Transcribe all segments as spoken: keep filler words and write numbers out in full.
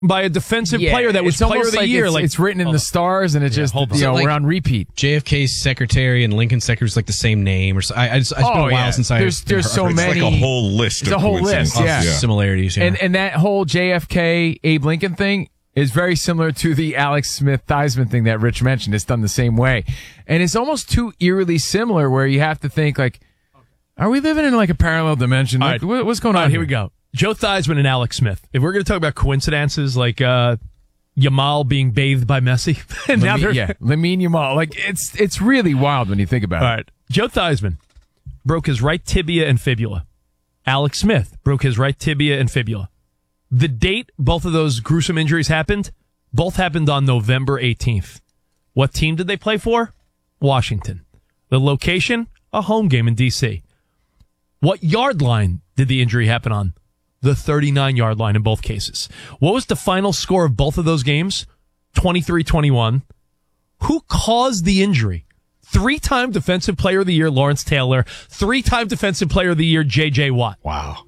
by a defensive yeah, player that was player of the like year. It's, like it's written in the stars, and it's Yeah, just hold on. you know So, like, we're on repeat. J F K's secretary and Lincoln's secretary is like the same name, or so. I, I just, it's been Oh, a while yeah. since I. There's- there's so It's many- like a whole list It's of a whole list, coincidences. yeah. similarities. Yeah. And and that whole J F K Abe Lincoln thing is very similar to the Alex Smith Theismann thing that Rich mentioned. It's done the same way, and it's almost too eerily similar. Where you have to think like, are we living in like a parallel dimension? All Like, right. what- what's going All on? right, here we go. Joe Theismann and Alex Smith. If we're going to talk about coincidences like uh, Yamal being bathed by Messi, and now Lamine, they're yeah, Lamine Yamal. Like it's it's really wild when you think about all it. right. Joe Theismann broke his right tibia and fibula. Alex Smith broke his right tibia and fibula. The date both of those gruesome injuries happened, both happened on November eighteenth. What team did they play for? Washington. The location? A home game in D C. What yard line did the injury happen on? The thirty-nine yard line in both cases. What was the final score of both of those games? twenty-three twenty-one. Who caused the injury? Three-time Defensive Player of the Year, Lawrence Taylor. Three-time Defensive Player of the Year, J J. Watt. wow.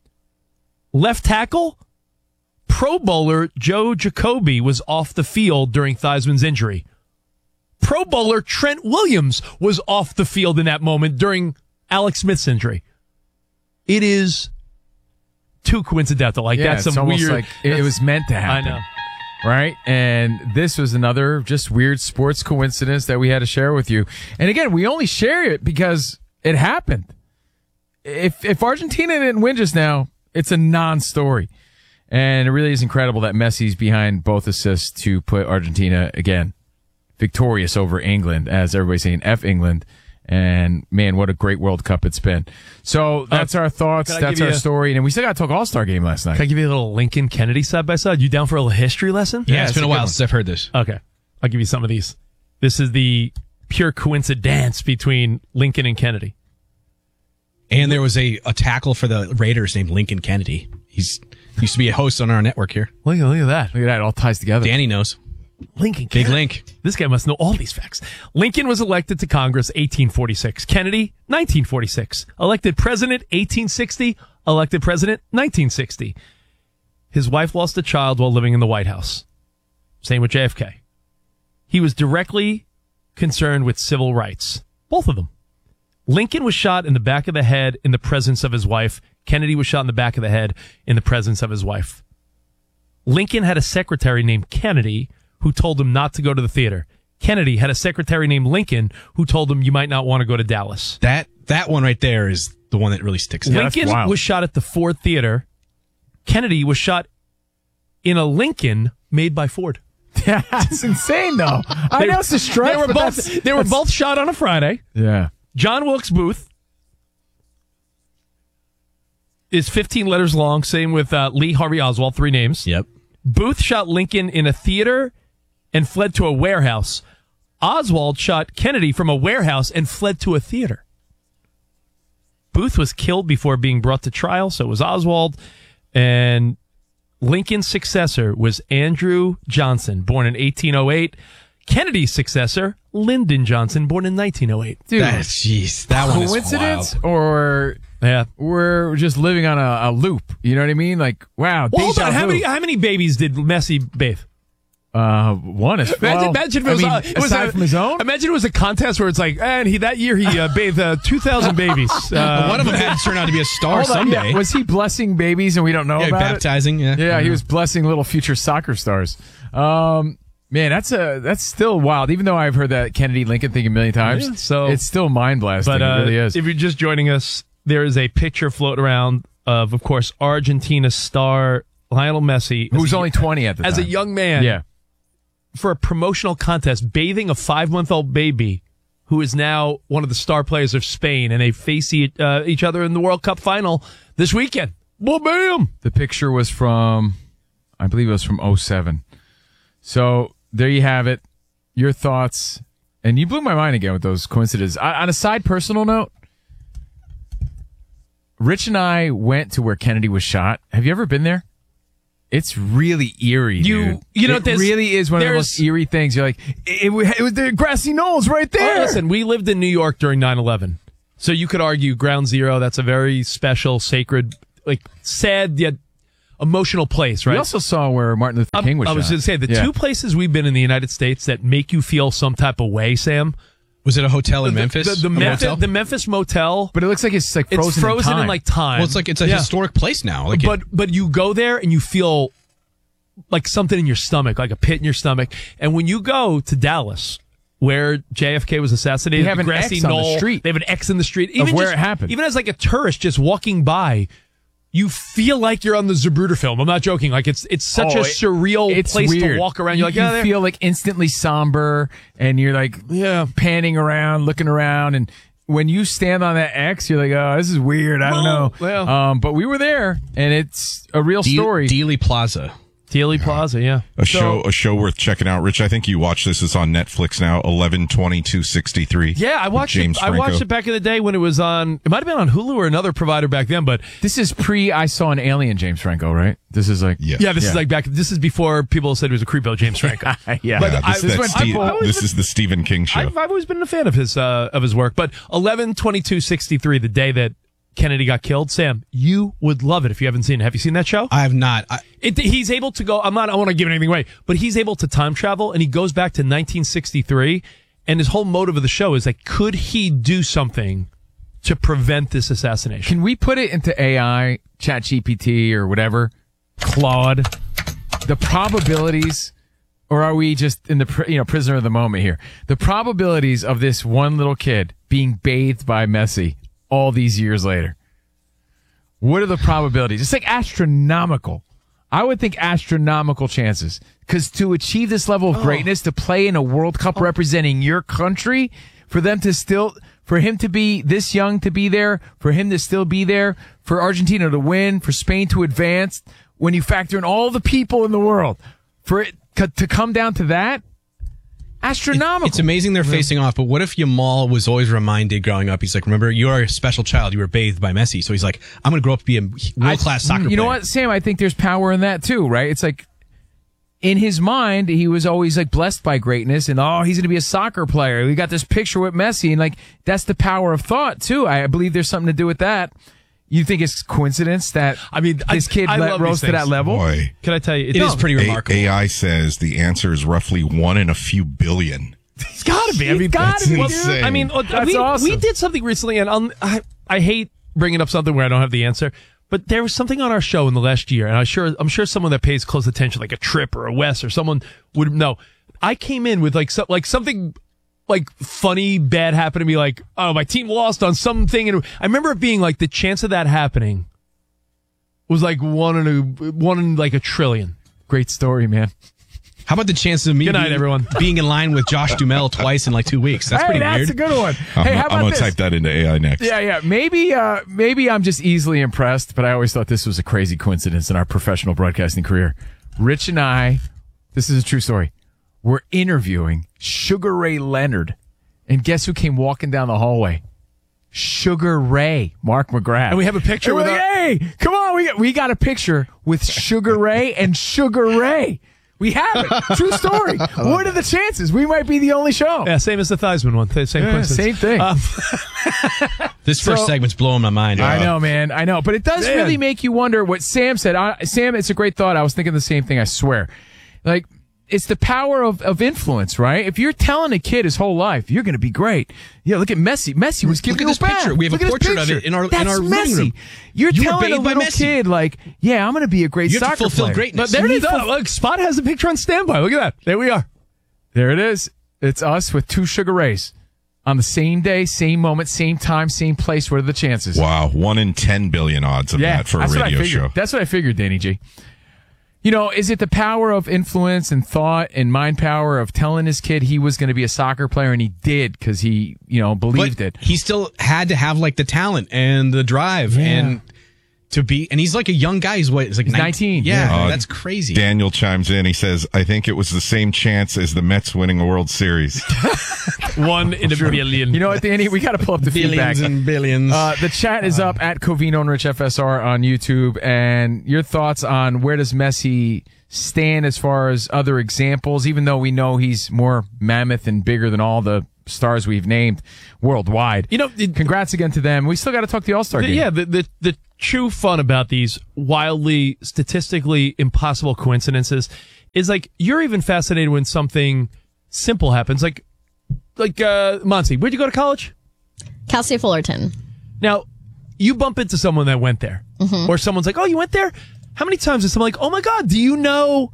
Left tackle, Pro Bowler Joe Jacoby was off the field during Theismann's injury. Pro Bowler Trent Williams was off the field in that moment during Alex Smith's injury. It is too coincidental. Like, Yeah, that's it's some almost weird. like it, it was meant to I happen. know. Right? And this was another just weird sports coincidence that we had to share with you. And again, we only share it because it happened. If if Argentina didn't win just now, it's a non-story. And it really is incredible that Messi's behind both assists to put Argentina, again, victorious over England, as everybody's saying, F England. And man, what a great World Cup it's been. So that's our thoughts. can I That's give our you a- story. And we still got to talk All-Star game last night. Can I give you a little Lincoln Kennedy side by side? You down for a little history lesson? Yeah, it's it's been a a good while one. since I've heard this. Okay. I'll give you some of these. This is the pure coincidence between Lincoln and Kennedy. And there was a, a tackle for the Raiders named Lincoln Kennedy. He's he used to be a host on our network here. Look at, look at that. Look at that. It all ties together. Danny knows. Lincoln Big Kennedy. link. This guy must know all these facts. Lincoln was elected to Congress eighteen forty-six. Kennedy, nineteen forty-six. Elected president eighteen sixty. Elected president nineteen sixty. His wife lost a child while living in the White House. Same with J F K. He was directly concerned with civil rights. Both of them. Lincoln was shot in the back of the head in the presence of his wife. Kennedy was shot in the back of the head in the presence of his wife. Lincoln had a secretary named Kennedy who told him not to go to the theater. Kennedy had a secretary named Lincoln who told him you might not want to go to Dallas. That that one right there is the one that really sticks out. that's Lincoln wild. was shot at the Ford Theater. Kennedy was shot in a Lincoln made by Ford. That's insane, though. I know it's a stretch. They were but both that's- they were that's- both shot on a Friday. Yeah. John Wilkes Booth is fifteen letters long. Same with uh, Lee Harvey Oswald, three names. Yep. Booth shot Lincoln in a theater and fled to a warehouse. Oswald shot Kennedy from a warehouse and fled to a theater. Booth was killed before being brought to trial, so was Oswald. And Lincoln's successor was Andrew Johnson, born in eighteen oh eight. Kennedy's successor, Lyndon Johnson, born in nineteen oh eight. Dude, That, jeez, that one is coincidence wild. or Yeah. we're just living on a, a loop? You know what I mean? Like, wow. Well, hold deja on. How vu. many, how many babies did Messi bathe? Uh, one is Imagine, well, imagine if it I was, mean, uh, it was aside a, from his own. Imagine it was a contest where it's like, and he that year he uh, bathed uh, two thousand babies. Uh, One of them had to turn out to be a star Hold on, someday. yeah, was he blessing babies and we don't know Yeah, about baptizing. Yeah, it? Yeah, he was blessing little future soccer stars. Um, man, that's a that's still wild. Even though I've heard that Kennedy Lincoln thing a million times, Yeah, so- it's still mind blasting. But uh, it really is. if you're just joining us, there is a picture floating around of, of course, Argentina star Lionel Messi, Who's as a- only twenty at the as time. a young man, Yeah. for a promotional contest, bathing a five-month-old baby who is now one of the star players of Spain, and they face e- uh, each other in the World Cup final this weekend. Well, bam! The picture was from, I believe it was from oh seven. So there you have it. Your thoughts. And you blew my mind again with those coincidences. I, on a side personal note, Rich and I went to where Kennedy was shot. Have you ever been there? It's really eerie, You- dude. you know, it there's- really is one of the there's- most eerie things. You're like, it, it, it was the grassy knolls right Oh, there. listen, we lived in New York during nine eleven. So you could argue Ground Zero, that's a very special, sacred, like sad yet emotional place, right? We also saw where Martin Luther I'm- King was I was shot. going to say, the Yeah. two places we've been in the United States that make you feel some type of way, Sam. Was it a hotel in The- Memphis? The, the, A Memphis motel? the Memphis motel. But it looks like it's like frozen, It's frozen in, in, time. like time. Well, it's like it's a Yeah. historic place now. Like, but it, but you go there and you feel like something in your stomach, like a pit in your stomach. And when you go to Dallas, where J F K was assassinated, They have the an grassy X on the knoll, street. They have an X in the street, even where just- it happened. Even as like a tourist just walking by, you feel like you're on the Zapruder film. I'm not joking. Like it's it's such Oh, a it- surreal it's place weird. to walk around. You, You're like, you yeah, there- feel like instantly somber, and you're like Yeah. panning around, looking around, and when you stand on that X, you're like, oh, this is weird. I don't know. Well, yeah. Um, but we were there, and it's a real De- story. Dealey Plaza. Dealey Plaza, yeah. A show, a show worth checking out. Rich, I think you watched this. It's on Netflix now. eleven twenty-two sixty-three. Yeah, I watched James it. I Franco. watched it back in the day when it was on. It might have been on Hulu or another provider back then, but This is pre I Saw an Alien, James Franco, right? This is like Yeah. yeah, this Yeah. is like back. This is before people said it was a creepo, James Franco. yeah. But Yeah, I- this, this that's when Steve- people- this is the Stephen King show. I've, I've always been a fan of his uh, of his work. But eleven twenty-two sixty-three, the day that Kennedy got killed, Sam, you would love it if you haven't seen it. Have you seen that show? I have not. I, It, he's able to go. I'm not. I want to give anything away, but he's able to time travel, and he goes back to nineteen sixty-three. And his whole motive of the show is like, could he do something to prevent this assassination? Can we put it into A I, Chat G P T or whatever, Claude, the probabilities, or are we just in the pr- you know prisoner of the moment here? The probabilities of this one little kid being bathed by Messi all these years later. What are the probabilities? It's like astronomical. I would think astronomical chances. Because to achieve this level of greatness, to play in a World Cup representing your country, for them to still, for him to be this young to be there, for him to still be there, for Argentina to win, for Spain to advance, when you factor in all the people in the world, for it co- to come down to that, astronomical. it's amazing they're facing off, but what if Yamal was always reminded growing up? He's like, remember, you are a special child. You were bathed by Messi. So he's like, I'm going to grow up to be a world class soccer player. You know what, Sam? I think there's power in that too, right? It's like in his mind, he was always like blessed by greatness, and oh, he's going to be a soccer player. We got this picture with Messi, and like that's the power of thought too. I believe there's something to do with that. You think it's coincidence that I mean, this I- kid I let, love rose these to that things. level? Boy, Can I tell you? It is pretty A- remarkable. AI says the answer is roughly one in a few billion. It's got to be. I mean, gotta be, well, dude. I mean, uh, That's we, awesome. we did something recently, and I'll, I I hate bringing up something where I don't have the answer. But there was something on our show in the last year, and I'm sure I'm sure someone that pays close attention, like a Trip or a Wes or someone would know. I came in with like so, like something like funny bad happened to me, like oh my team lost on something, and I remember it being like the chance of that happening was like one in a one in like a trillion. Great story, man. How about the chances of me Good night, being, everyone. being in line with Josh Duhamel twice in like two weeks? That's hey, pretty that's weird. a good one. I'm, hey, how I'm about gonna this? type that into A I next. Yeah, yeah. Maybe, uh, maybe I'm just easily impressed, but I always thought this was a crazy coincidence in our professional broadcasting career. Rich and I, this is a true story. We're interviewing Sugar Ray Leonard, and guess who came walking down the hallway? Sugar Ray, Mark McGrath. And we have a picture And we're with like, our- hey, come on, we got, we got a picture with Sugar Ray and Sugar Ray. We have it. True story. What are the chances? We might be the only show. Yeah, same as the Theismann one. Same Yeah, coincidence. same thing. Um, This first So- segment's blowing my mind. I know, man. I know. But it does Man. really make you wonder what Sam said. I, Sam, it's a great thought. I was thinking the same thing, I swear. Like, it's the power of, of influence, right? If you're telling a kid his whole life, you're going to be great. Yeah, look at Messi. Messi was giving at you this a bath. picture. We have a Look at this portrait of it picture. in our- in That's our living Messi. room. You're You were telling a bathed by little Messi. kid, like, yeah, I'm going to be a great You have to soccer fulfill player. greatness. But there You it need is. to- Look, Spot has a picture on standby. Look at that. There we are. There it is. It's us with two Sugar Rays on the same day, same moment, same time, same place. What are the chances? Wow, one in ten billion odds of Yeah, that for a that's what I radio figured. show. That's what I figured, Danny G. You know, is it the power of influence and thought and mind power of telling his kid he was going to be a soccer player, and he did because he, you know, believed but it. he still had to have like the talent and the drive Yeah. and to be, and he's like a young guy. He's what? He's like He's nineteen, Yeah, yeah. Uh, that's crazy. Daniel chimes in. He says, "I think it was the same chance as the Mets winning a World Series." One in a billion. You know what, Danny? We got to pull up the feedback. Billions and billions. Uh, the chat is up at Covino and Rich F S R on YouTube, and your thoughts on where does Messi stand as far as other examples, even though we know he's more mammoth and bigger than all the stars we've named worldwide. You know, it, congrats again to them. We still got to talk the All-Star the, game. Yeah, the, the the true fun about these wildly, statistically impossible coincidences is like you're even fascinated when something simple happens. Like, like uh, Monty, where'd you go to college? Cal State Fullerton. Now, you bump into someone that went there, mm-hmm. or someone's like, "Oh, you went there." How many times is someone like, "Oh my God, do you know?"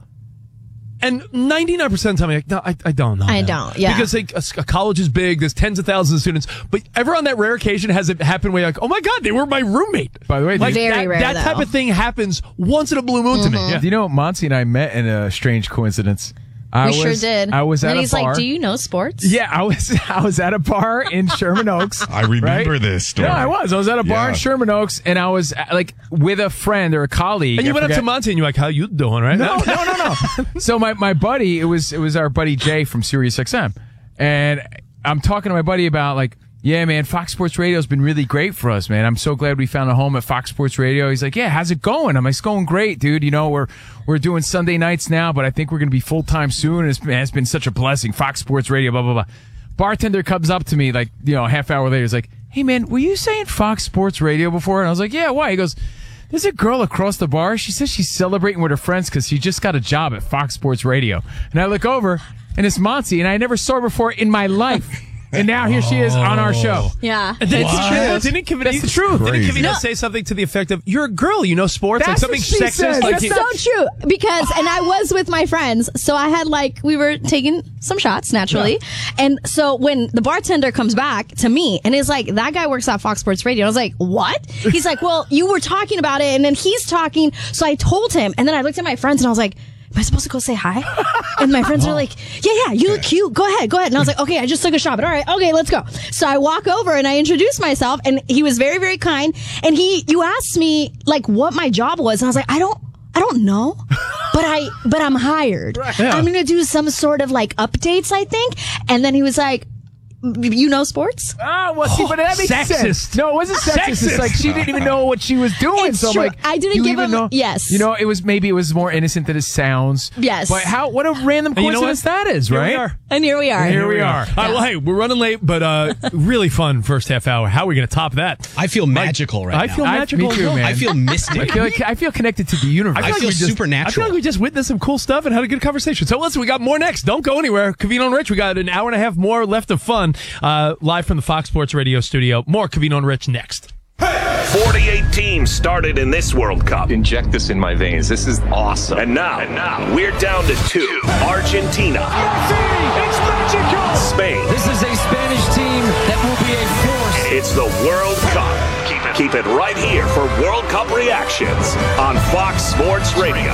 And ninety-nine percent of the time, I'm like, no, I, I don't know. I that. don't, yeah. Because like, a, a college is big, there's tens of thousands of students, but ever on that rare occasion has it happened where you're like, oh my God, they were my roommate. By the way, like Very that, rare, that though. type of thing happens once in a blue moon Mm-hmm. to me. Yeah. Do you know, Monty and I met in a strange coincidence. I we was, sure did. I was and at then a he's bar. like, do you know sports? Yeah, I was I was at a bar in Sherman Oaks. I remember right? this story. No, I was. I was at a bar Yeah. in Sherman Oaks, and I was uh, like with a friend or a colleague. And you I went up forget- to Monty and you're like, how you doing, right? No, no, no, no. So my, my buddy, it was it was our buddy Jay from Sirius X M, and I'm talking to my buddy about like, yeah, man, Fox Sports Radio has been really great for us, man. I'm so glad we found a home at Fox Sports Radio. He's like, yeah, how's it going? I'm like, it's going great, dude. You know, we're we're doing Sunday nights now, but I think we're going to be full time soon. And it's, man, it's been such a blessing. Fox Sports Radio, blah blah blah. Bartender comes up to me like, you know, a half hour later. He's like, hey, man, were you saying Fox Sports Radio before? And I was like, yeah, why? He goes, there's a girl across the bar. She says she's celebrating with her friends because she just got a job at Fox Sports Radio. And I look over, and it's Monty, and I never saw her before in my life. And now here she is on our show. Yeah. And then What? didn't, didn't Kavita, That's the truth. Didn't Crazy. Kavita No. say something to the effect of, you're a girl, you know sports? That's like something what she sexist? said. Like That's you- So true, because and I was with my friends, so I had like we were taking some shots naturally, and so when the bartender comes back to me and is like, "That guy works at Fox Sports Radio," I was like, "What?" He's like, "Well, you were talking about it, and then he's talking," so I told him, and then I looked at my friends and I was like, am I supposed to go say hi? And my friends are like, yeah, yeah, you look cute. Go ahead, go ahead. And I was like, okay, I just took a shot, but all right, okay, let's go. So I walk over and I introduce myself, and he was very, very kind. And he, you asked me like what my job was, and I was like, I don't, I don't know, but I, but I'm hired. I'm gonna do some sort of like updates, I think. And then he was like, you know sports? Ah, well, see, but that makes Sexist. sense. No, it wasn't sexist. Sexist. It's like she didn't even know what she was doing. It's so I'm true. like, I didn't you give even him- know. yes. You know, it was maybe it was more innocent than it sounds. Yes. But how? What a random And you know coincidence what? that is, Here right? we are. And here we are. And here we are. All right, well, hey, we're running late, but uh, really fun first half hour. How are we going to top that? I feel magical right I now. feel I- magical. me too, as well. man. I feel mystic. I feel like I feel connected to the universe. I like feel we just- supernatural. I feel like we just witnessed some cool stuff and had a good conversation. So listen, we got more next. Don't go anywhere. Cavino and Rich, we got an hour and a half more left of fun uh, live from the Fox Sports Radio studio. More Cavino and Rich next. forty-eight teams started in this World Cup. Inject this in my veins. This is awesome. And now, and now we're down to two. Argentina. It's magical! Spain. This is a Spanish team that will be a force. It's the World Cup. Keep it, keep it right here for World Cup reactions on Fox Sports Radio.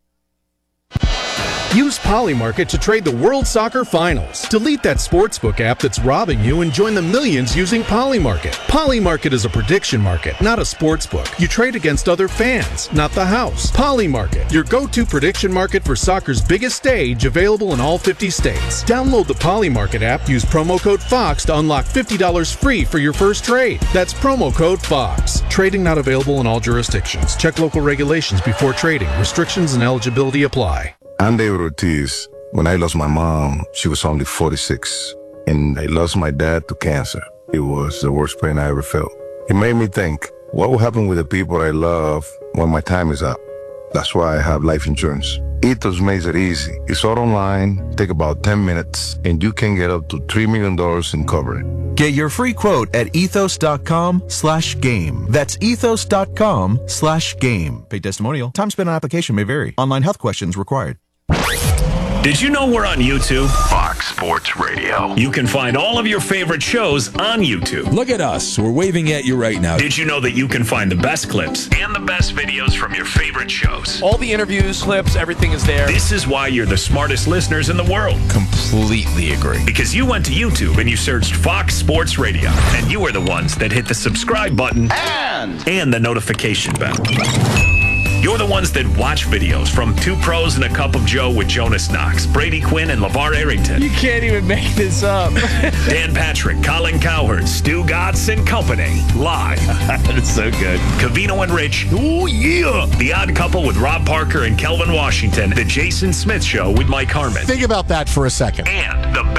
Use Polymarket to trade the World Soccer Finals. Delete that sportsbook app that's robbing you and join the millions using Polymarket. Polymarket is a prediction market, not a sportsbook. You trade against other fans, not the house. Polymarket, your go-to prediction market for soccer's biggest stage, available in all fifty states. Download the Polymarket app, use promo code FOX to unlock fifty dollars free for your first trade. That's promo code FOX. Trading not available in all jurisdictions. Check local regulations before trading. Restrictions and eligibility apply. I'm David Ortiz. When I lost my mom, she was only forty-six, and I lost my dad to cancer. It was the worst pain I ever felt. It made me think, what will happen with the people I love when my time is up? That's why I have life insurance. Ethos makes it easy. It's all online, take about ten minutes, and you can get up to three million dollars in coverage. Get your free quote at ethos.com slash game. That's ethos.com slash game. Paid testimonial. Time spent on application may vary. Online health questions required. Did you know we're on YouTube? Fox Sports Radio. You can find all of your favorite shows on YouTube. Look at us. We're waving at you right now. Did you know that you can find the best clips and the best videos from your favorite shows? All the interviews, clips, everything is there. This is why you're the smartest listeners in the world. Completely agree. Because you went to YouTube and you searched Fox Sports Radio, and you were the ones that hit the subscribe button and, and the notification bell. You're the ones that watch videos from Two Pros and a Cup of Joe with Jonas Knox, Brady Quinn, and LeVar Arrington. You can't even make this up. Dan Patrick, Colin Cowherd, Stu Gatz, and company. Live. That's so good. Cavino and Rich. Oh, yeah. The Odd Couple with Rob Parker and Kelvin Washington. The Jason Smith Show with Mike Harmon. Think about that for a second. And the Ben Maller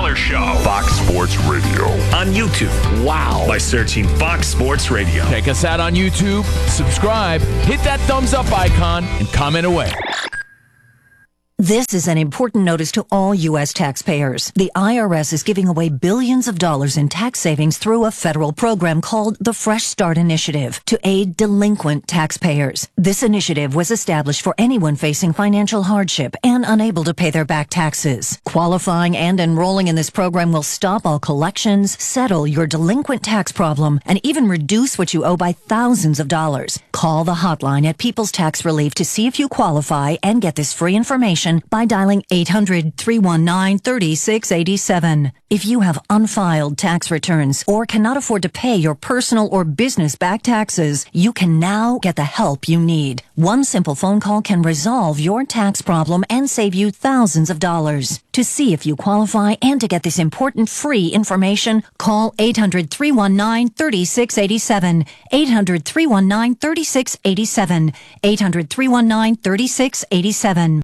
Miller Show. Fox Sports Radio. On YouTube. Wow. By searching Fox Sports Radio. Check us out on YouTube, subscribe, hit that thumbs up icon, and comment away. This is an important notice to all U S taxpayers. The I R S is giving away billions of dollars in tax savings through a federal program called the Fresh Start Initiative to aid delinquent taxpayers. This initiative was established for anyone facing financial hardship and unable to pay their back taxes. Qualifying and enrolling in this program will stop all collections, settle your delinquent tax problem, and even reduce what you owe by thousands of dollars. Call the hotline at People's Tax Relief to see if you qualify and get this free information by dialing eight hundred, three one nine, three six eight seven. If you have unfiled tax returns or cannot afford to pay your personal or business back taxes, you can now get the help you need. One simple phone call can resolve your tax problem and save you thousands of dollars. To see if you qualify and to get this important free information, call eight hundred, three one nine, three six eight seven. eight hundred, three one nine, three six eight seven. eight hundred, three one nine, three six eight seven.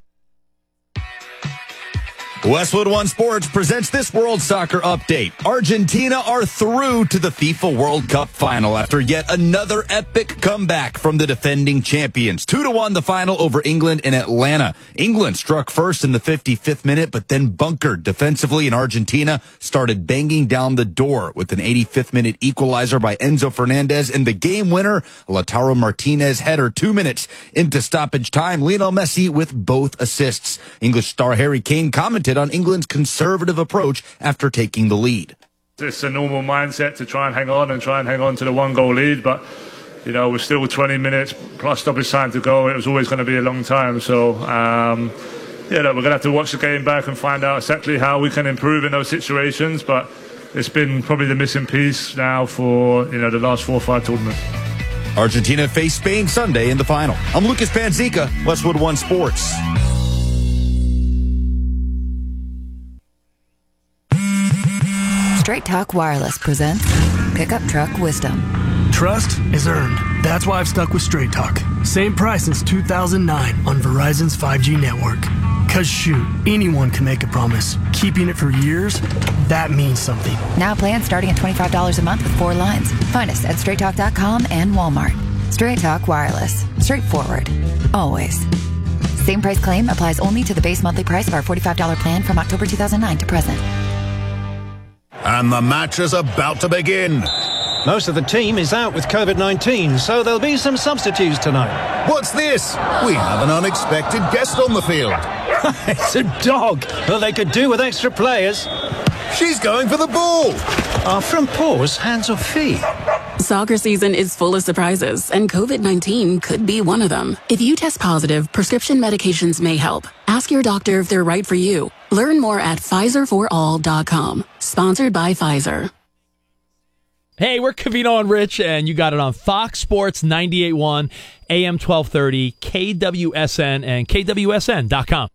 Westwood One Sports presents this World Soccer update. Argentina are through to the FIFA World Cup final after yet another epic comeback from the defending champions. Two to one the final over England in Atlanta. England struck first in the fifty-fifth minute, but then bunkered defensively, and Argentina started banging down the door with an eighty-fifth minute equalizer by Enzo Fernandez and the game winner, Lautaro Martinez header two minutes into stoppage time. Lionel Messi with both assists. English star Harry Kane commented on England's conservative approach after taking the lead. It's a normal mindset to try and hang on and try and hang on to the one goal lead, but you know, we're still twenty minutes plus stoppage time to go. It was always going to be a long time, so um, yeah, look, we're going to have to watch the game back and find out exactly how we can improve in those situations, but it's been probably the missing piece now for, you know, the last four or five tournaments. Argentina face Spain Sunday in the final. I'm Lucas Panzica, Westwood One Sports. Straight Talk Wireless presents Pickup Truck Wisdom. Trust is earned. That's why I've stuck with Straight Talk. Same price since two thousand nine on Verizon's five G network. Cause shoot, anyone can make a promise. Keeping it for years, that means something. Now plans starting at twenty-five dollars a month with four lines. Find us at straight talk dot com and Walmart. Straight Talk Wireless. Straightforward. Always. Same price claim applies only to the base monthly price of our forty-five dollars plan from October two thousand nine to present. And the match is about to begin. Most of the team is out with COVID nineteen, so there'll be some substitutes tonight. What's this? We have an unexpected guest on the field. It's a dog. Well, they could do with extra players. She's going for the ball. Are front paws hands or feet? Soccer season is full of surprises, and COVID nineteen could be one of them. If you test positive, prescription medications may help. Ask your doctor if they're right for you. Learn more at Pfizer for all dot com. Sponsored by Pfizer. Hey, we're Covino and Rich, and you got it on Fox Sports ninety-eight point one, A M twelve thirty, K W S N, and K W S N dot com.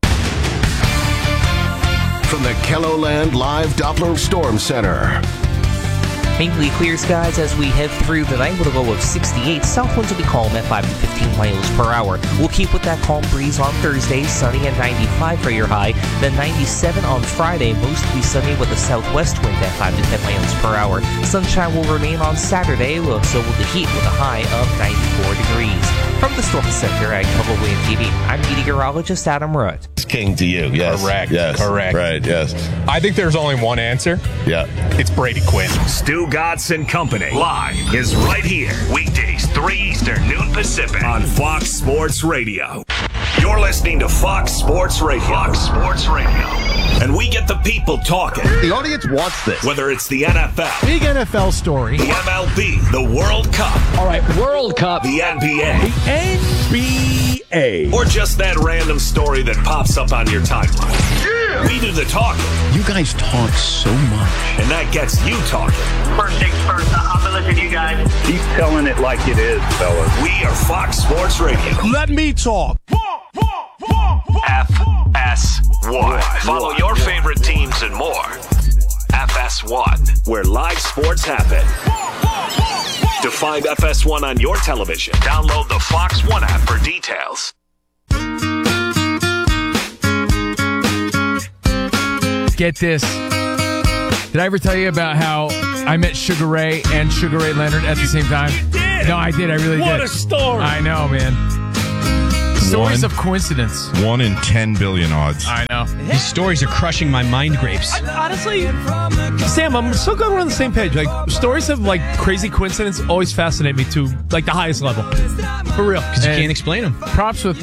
From the Kelloland Live Doppler Storm Center. Mainly clear skies as we head through the night with a low of sixty-eight. South winds will be calm at five to fifteen miles per hour. We'll keep with that calm breeze on Thursday, sunny at ninety-five for your high. Then ninety-seven on Friday, mostly sunny with a southwest wind at five to ten miles per hour. Sunshine will remain on Saturday, so will the heat with a high of ninety-four degrees. From the Storm Center at Cover Wind T V, I'm meteorologist Adam Root. It's king to you, yes. Correct, yes. correct. Right, yes. I think there's only one answer. Yeah. It's Brady Quinn. Stu Godson Company live is right here. Weekdays, three Eastern, noon Pacific on Fox Sports Radio. You're listening to Fox Sports Radio. Fox Sports Radio. And we get the people talking. The audience wants this. Whether it's the N F L. Big N F L story. The M L B. The World Cup. All right, World Cup. The N B A. The N B A. Or just that random story that pops up on your timeline. Yeah. We do the talking. You guys talk so much. And that gets you talking. First things first, I'm going to listen to you guys. Keep telling it like it is, fellas. We are Fox Sports Radio. Let me talk. F S one. Follow your favorite teams and more. F S one, where live sports happen. To find F S one on your television, download the Fox One app for details. Get this. Did I ever tell you about how I met Sugar Ray and Sugar Ray Leonard at the same time? did. No, I did. I really What did. a story. I know, man. Stories One- of coincidence. One in ten billion odds. I know. These stories are crushing my mind grapes. Honestly, Sam, I'm so glad we're on the same page. Like, stories of, like, crazy coincidence always fascinate me to, like, the highest level. For real. Because you And can't explain them. Props with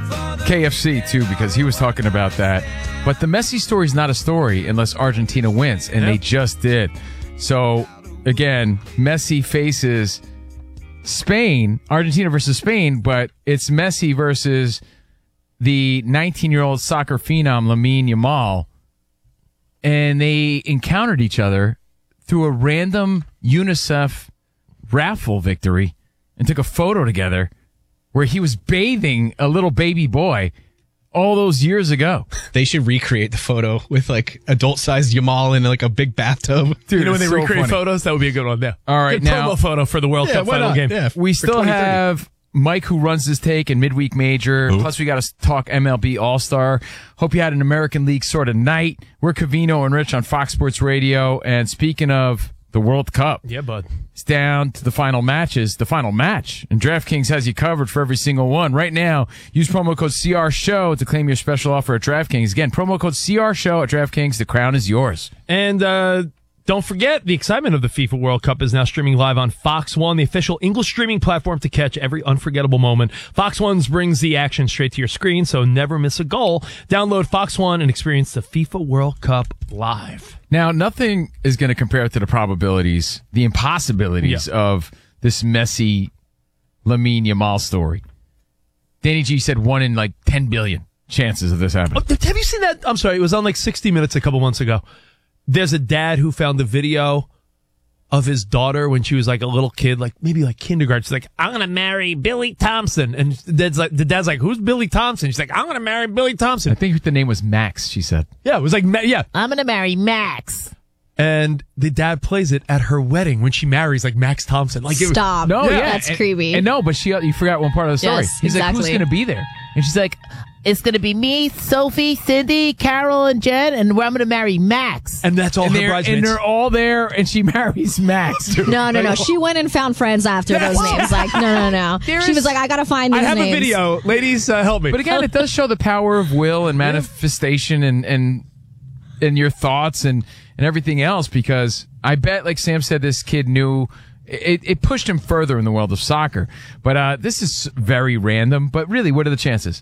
K F C, too, because he was talking about that. But the Messi story is not a story unless Argentina wins, and Yeah. they just did. So, again, Messi faces Spain, Argentina versus Spain, but it's Messi versus the nineteen-year-old soccer phenom Lamine Yamal, and they encountered each other through a random UNICEF raffle victory and took a photo together where he was bathing a little baby boy all those years ago. They should recreate the photo with like adult-sized Yamal in like a big bathtub. Dude, you know when they it's so recreate funny. photos? That would be a good one. Yeah. All right, good now- promo photo for the World Yeah, Cup why final not? game. Yeah. We For still twenty thirty. have Mike who runs his take and midweek major. Plus, we got to talk M L B All-Star. Hope you had an American League sort of night. We're Covino and Rich on Fox Sports Radio. And speaking of the World Cup, Yeah, bud. it's down to the final matches, the final match. And DraftKings has you covered for every single one. Right now, use promo code C R Show to claim your special offer at DraftKings. Again, promo code C R Show at DraftKings. The crown is yours. And uh, don't forget, the excitement of the FIFA World Cup is now streaming live on Fox One, the official English streaming platform to catch every unforgettable moment. Fox One brings the action straight to your screen, so never miss a goal. Download Fox One and experience the FIFA World Cup live. Now, nothing is going to compare to the probabilities, the impossibilities Yeah. of this Messi Lamine Yamal story. Danny G said one in like ten billion chances of this happening. Oh, have you seen that? I'm sorry, it was on like sixty minutes a couple months ago. There's a dad who found a video of his daughter when she was like a little kid, like maybe like kindergarten. She's like, I'm going to marry Billy Thompson. And the dad's like, the dad's like, who's Billy Thompson? She's like, I'm going to marry Billy Thompson. I think the name was Max, she said. Yeah, it was like, Ma- yeah. I'm going to marry Max. And the dad plays it at her wedding when she marries like Max Thompson. Like it was- Stop. No, yeah. That's and, creepy. And no, but she you forgot one part of the story. Yes, He's like, who's exactly. going to be there? And she's like, It's going to be me, Sophie, Cindy, Carol, and Jen, and I'm going to marry Max. And that's all and her they're, bridesmaids. and they're all there, and she marries Max. No, no, no. She went and found friends after those names. Like, no, no, no. She was like, I got to find these I have names. a video. Ladies, uh, help me. But again, it does show the power of will and manifestation and and and your thoughts and and everything else. Because I bet, like Sam said, this kid knew it. It pushed him further in the world of soccer. But uh, this is very random. But really, what are the chances?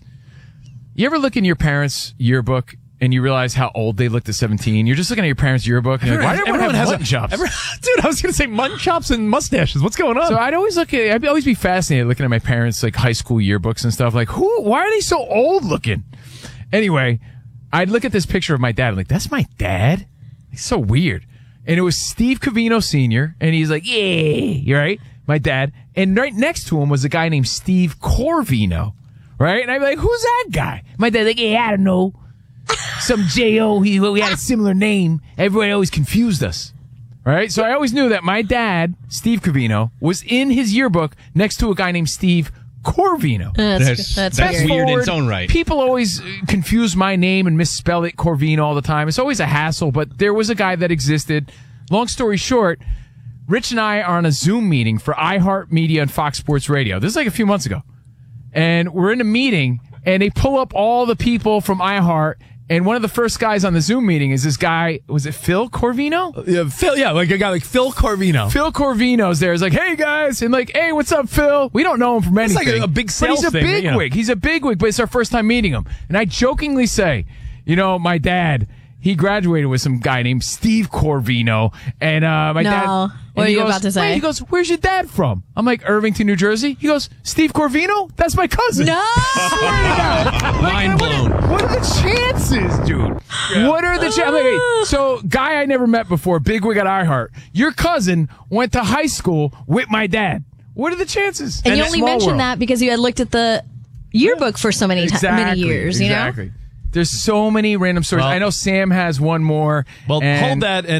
You ever look in your parents' yearbook and you realize how old they looked at seventeen? You're just looking at your parents' yearbook and you're like, why did everyone, Everyone have has mutton a, chops? every- dude, I was going to say mutton chops and mustaches. What's going on? So I'd always look at, I'd always be fascinated looking at my parents' like high school yearbooks and stuff. Like, who? Why are they so old looking? Anyway, I'd look at this picture of my dad. I'm like, that's my dad. It's so weird. And it was Steve Covino Senior And he's like, yeah, you're right, my dad. And right next to him was a guy named Steve Corvino, right? And I'd be like, who's that guy? My dad's like, yeah, I don't know. Some J O. He, we had a similar name. Everybody always confused us. Right? So I always knew that my dad, Steve Covino, was in his yearbook next to a guy named Steve Corvino. That's, That's- that's, that's weird. weird in its own right. People always uh, confuse my name and misspell it Corvino all the time. It's always a hassle, but there was a guy that existed. Long story short, Rich and I are on a Zoom meeting for iHeartMedia and Fox Sports Radio. This is like a few months ago. And we're in a meeting, and they pull up all the people from iHeart. And one of the first guys on the Zoom meeting is this guy, was it Phil Corvino? yeah, Phil, yeah, like a guy like Phil Corvino. Phil Corvino's there. He's like, hey, guys. And like, hey, what's up, Phil? We don't know him from It's anything. like a- a big But sales he's a thing, big you know. wig. He's a big wig, but it's our first time meeting him. And I jokingly say, you know, my dad, he graduated with some guy named Steve Corvino. And uh, my No. dad... What and are he you goes, about to say? Wait, he goes, where's your dad from? I'm like, Irvington, New Jersey. He goes, Steve Corvino? That's my cousin. No! Swear to God. Mind blown. What are the chances, dude? What are the chances? Like, hey, so, guy I never met before, bigwig at iHeart. Your cousin went to high school with my dad. What are the chances? And you In a only small mentioned world. that because you had looked at the yearbook for so many ti- Exactly, many years, you know? exactly. There's so many random stories. Well- I know Sam has one more. Well, and- hold that, and uh,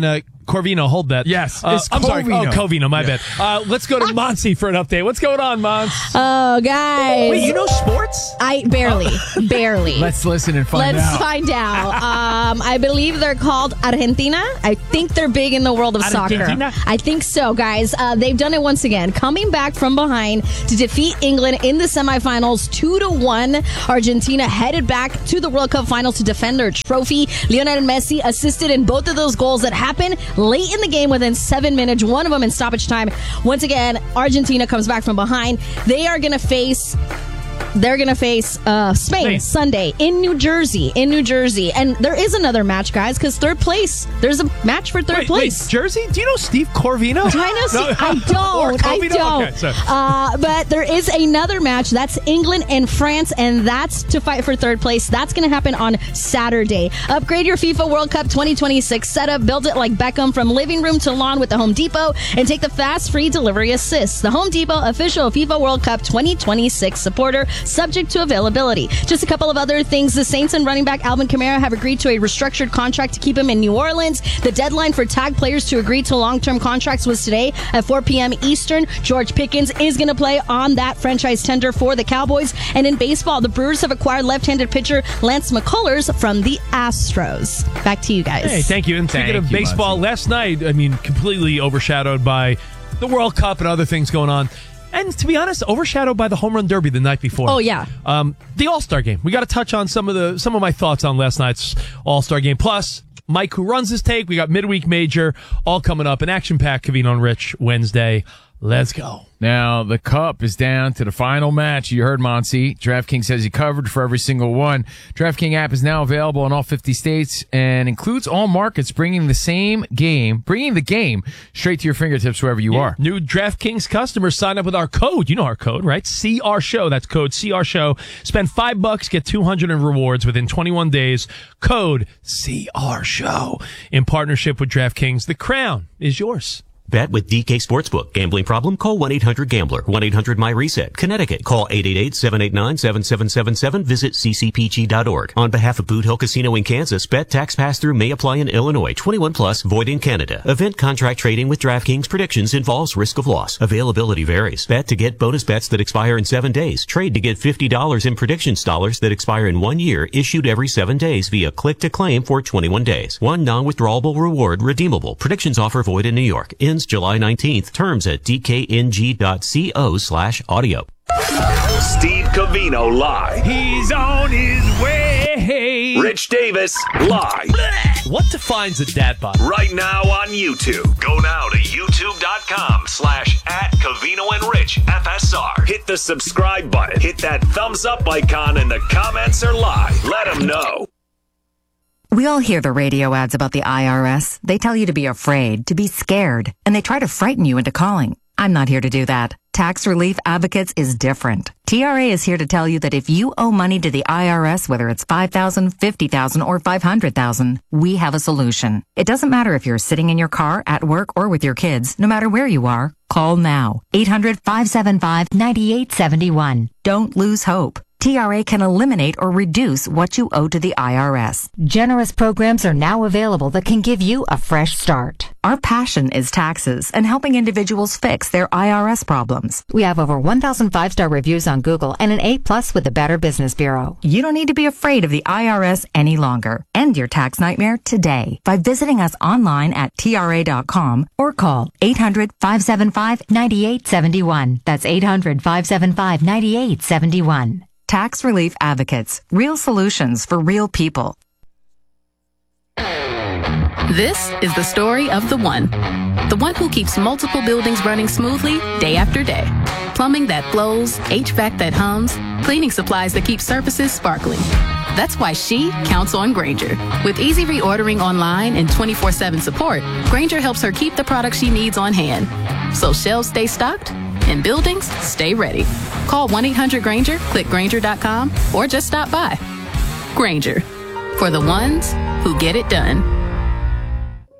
Corvino, hold that. Yes, Uh, it's I'm sorry. Covino. Oh, Covino, my Yeah. bad. Uh, let's go to Monty for an update. What's going on, Mons? Oh, guys. Wait, you know sports? I barely, barely. Let's listen and find Let's out. find out. Um, I believe they're called Argentina. I think they're big in the world of Argentina? soccer. I think so, guys. Uh, they've done it once again, coming back from behind to defeat England in the semifinals, two to one. Argentina headed back to the World Cup final to defend their trophy. Lionel Messi assisted in both of those goals that happened late in the game within seven minutes. One of them in stoppage time. Once again, Argentina comes back from behind. They are going to face. They're going to face uh, Spain, Spain Sunday in New Jersey. In New Jersey. And there is another match, guys, because third place. There's a match for third Wait, place. wait, Jersey? Do you know Steve Corvino? Do I know Steve? No. I Or don't. I Covino? don't. Okay, sorry. uh, but there is another match. That's England and France, and that's to fight for third place. That's going to happen on Saturday. Upgrade your FIFA World Cup twenty twenty-six setup. Build it like Beckham from living room to lawn with the Home Depot, and take the fast free delivery assist. The Home Depot official FIFA World Cup twenty twenty-six supporter, subject to availability. Just a couple of other things. The Saints and running back Alvin Kamara have agreed to a restructured contract to keep him in New Orleans. The deadline for tag players to agree to long-term contracts was today at four p.m. Eastern. George Pickens is going to play on that franchise tender for the Cowboys. And in baseball, the Brewers have acquired left-handed pitcher Lance McCullers from the Astros. Back to you guys. Hey, thank you. And speaking Thank of you, baseball, Monty. last night, I mean, completely overshadowed by the World Cup and other things going on. And to be honest, overshadowed by the Home Run Derby the night before. Oh, yeah. Um, the All-Star Game. We got to touch on some of the some of my thoughts on last night's All-Star Game. Plus, Mike, who runs his take. We got midweek major all coming up. An action-packed Covino and Rich Wednesday. Let's go. Now, the Cup is down to the final match. You heard Monty. DraftKings says he covered for every single one. DraftKings app is now available in all fifty states and includes all markets, bringing the same game, bringing the game straight to your fingertips wherever you are. New DraftKings customers sign up with our code. You know our code, right? C R Show. That's code C R Show. Spend five bucks, get two hundred in rewards within twenty-one days. Code C R Show. In partnership with DraftKings, the crown is yours. Bet with D K Sportsbook. Gambling problem? Call one eight hundred gambler. one eight hundred my reset. Connecticut. Call eight eight eight, seven eight nine, seven seven seven seven. Visit c c p g dot org. On behalf of Boot Hill Casino in Kansas, bet tax pass-through may apply in Illinois. twenty-one plus, void in Canada. Event contract trading with DraftKings predictions involves risk of loss. Availability varies. Bet to get bonus bets that expire in seven days. Trade to get fifty dollars in predictions dollars that expire in one year, issued every seven days via click to claim for twenty-one days. One non-withdrawable reward redeemable. Predictions offer void in New York. Ends July nineteenth. Terms at d k n g dot co slash audio. Steve Covino live. He's on his way. Rich Davis live. What defines a dad bod? Right now on YouTube. Go now to youtube.com slash at Covino and Rich F S R. Hit the subscribe button. Hit that thumbs up icon and the comments are live. Let them know. We all hear the radio ads about the I R S. They tell you to be afraid, to be scared, and they try to frighten you into calling. I'm not here to do that. Tax Relief Advocates is different. T R A is here to tell you that if you owe money to the I R S, whether it's five thousand dollars, fifty thousand dollars, or five hundred thousand dollars, we have a solution. It doesn't matter if you're sitting in your car, at work, or with your kids. No matter where you are, call now. eight hundred, five seven five, nine eight seven one. Don't lose hope. T R A can eliminate or reduce what you owe to the I R S. Generous programs are now available that can give you a fresh start. Our passion is taxes and helping individuals fix their I R S problems. We have over one thousand five-star reviews on Google and an A plus with the Better Business Bureau. You don't need to be afraid of the I R S any longer. End your tax nightmare today by visiting us online at T R A dot com or call eight hundred, five seven five, nine eight seven one. That's eight hundred, five seven five, nine eight seven one. Tax Relief Advocates. Real solutions for real people. This is the story of the one. The one who keeps multiple buildings running smoothly day after day. Plumbing that flows, H V A C that hums, cleaning supplies that keep surfaces sparkling. That's why she counts on Grainger. With easy reordering online and twenty-four seven support, Grainger helps her keep the products she needs on hand. So shelves stay stocked and buildings stay ready. Call one eight hundred Grainger, click Grainger dot com, or just stop by. Grainger, for the ones who get it done.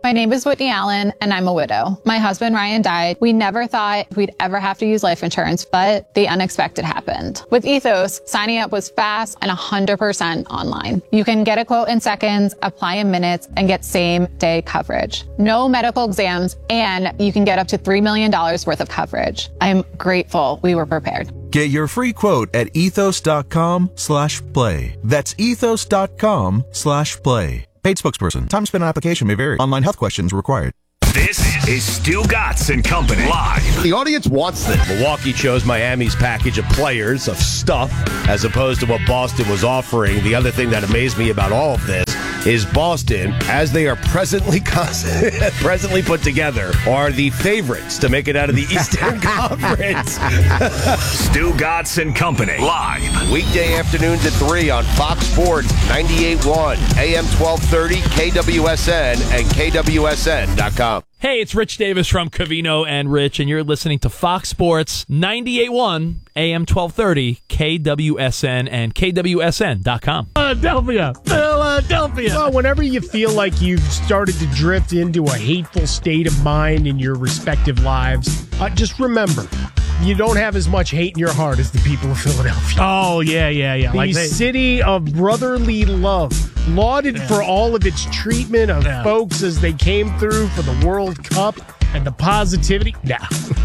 My name is Whitney Allen, and I'm a widow. My husband, Ryan, died. We never thought we'd ever have to use life insurance, but the unexpected happened. With Ethos, signing up was fast and one hundred percent online. You can get a quote in seconds, apply in minutes, and get same-day coverage. No medical exams, and you can get up to three million dollars worth of coverage. I'm grateful we were prepared. Get your free quote at ethos.com slash play. That's ethos.com slash play. Paid spokesperson. Time spent on application may vary. Online health questions required. This is Stu Gatz and Company live. The audience wants this. Milwaukee chose Miami's package of players, of stuff, as opposed to what Boston was offering. The other thing that amazed me about all of this is Boston, as they are presently presently put together, are the favorites to make it out of the Eastern Conference. Stu Gatz and Company live. Weekday afternoons at three on Fox Sports ninety-eight point one, A M twelve thirty, K W S N, and K W S N dot com. Hey, it's Rich Davis from Covino and Rich, and you're listening to Fox Sports ninety-eight point one, A M twelve thirty, K W S N, and K W S N dot com. Philadelphia, Philadelphia. Well, whenever you feel like you've started to drift into a hateful state of mind in your respective lives, uh, just remember, you don't have as much hate in your heart as the people of Philadelphia. Oh, yeah, yeah, yeah. The Like they- city of brotherly love, lauded Yeah. for all of its treatment of Yeah. folks as they came through for the World Cup and the positivity. Nah.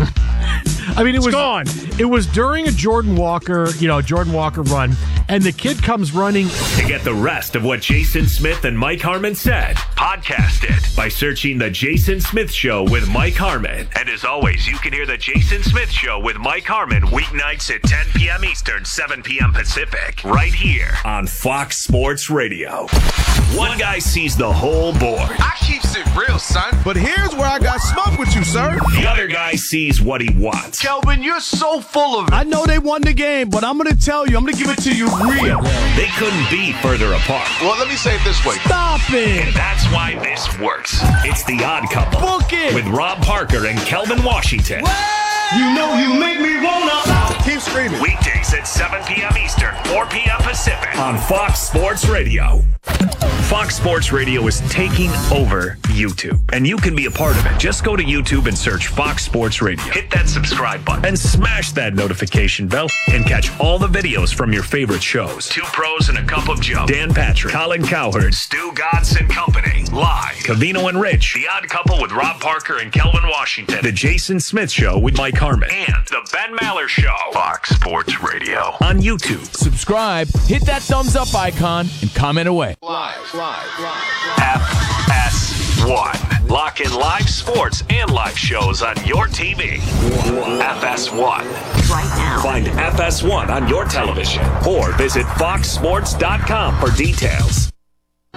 I mean, it It's was gone. It was during a Jordan Walker, you know, Jordan Walker run, and the kid comes running. To get the rest of what Jason Smith and Mike Harmon said, podcast it by searching The Jason Smith Show with Mike Harmon. And as always, you can hear The Jason Smith Show with Mike Harmon weeknights at ten p.m. Eastern, seven p.m. Pacific, right here on Fox Sports Radio. One guy sees the whole board. I keeps it real, son. But here's where I got smart with you, sir. The other guy sees what he wants. Kelvin, you're so full of it. I know they won the game, but I'm going to tell you, I'm going to give it to you real. They couldn't be further apart. Well, let me say it this way. Stop it. And that's why this works. It's The Odd Couple. Book it. With Rob Parker and Kelvin Washington. You know you make me wanna. Keep screaming. Weekdays at seven p.m. Eastern, four p.m. Pacific on Fox Sports Radio. Fox Sports Radio is taking over YouTube, and you can be a part of it. Just go to YouTube and search Fox Sports Radio. Hit that subscribe button and smash that notification bell and catch all the videos from your favorite shows. Two Pros and a Cup of Joe. Dan Patrick, Colin Cowherd, Stu Gatz and Company. Live. Covino and Rich. The Odd Couple with Rob Parker and Kelvin Washington. The Jason Smith Show with Mike Harmon. And The Ben Maller Show. Fox Sports Radio. On YouTube. Subscribe, hit that thumbs up icon, and comment away. Live, live, live. F S one. Lock in live sports and live shows on your T V. F S one. Right now. Find F S one on your television or visit fox sports dot com for details.